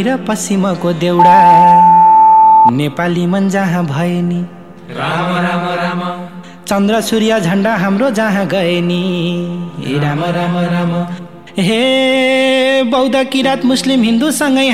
र पश्चिमको देउडा नेपाली मन जहाँ भए नि राम राम राम चन्द्र सूर्य झण्डा हाम्रो जहाँ गए नि राम राम राम हे बौद्ध किरात मुस्लिम हिन्दू सँगै